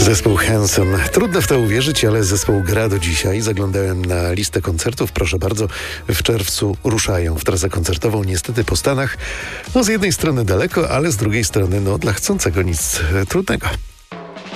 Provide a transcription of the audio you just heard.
Zespół Hanson. Trudno w to uwierzyć, ale zespół gra do dzisiaj. Zaglądałem na listę koncertów. Proszę bardzo, w czerwcu ruszają w trasę koncertową. Niestety po Stanach. Z jednej strony daleko, ale z drugiej strony dla chcącego nic trudnego.